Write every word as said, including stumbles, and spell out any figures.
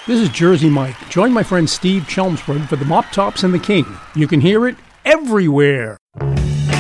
This is Jersey Mike. Join my friend Steve Chelmsford for the Mop Tops and the King. You can hear it everywhere.